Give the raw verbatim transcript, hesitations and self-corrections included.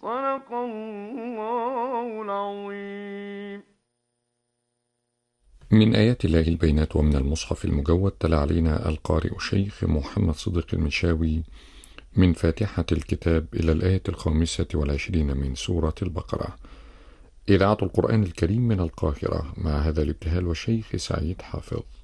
صدق الله العظيم. من آيات الله البينات ومن المصحف المجود تلا علينا القارئ الشيخ محمد صديق المنشاوي من فاتحة الكتاب إلى الآية الخامسة والعشرين من سورة البقرة. إذاعة القرآن الكريم من القاهرة، مع هذا الابتهال والشيخ سعيد حافظ.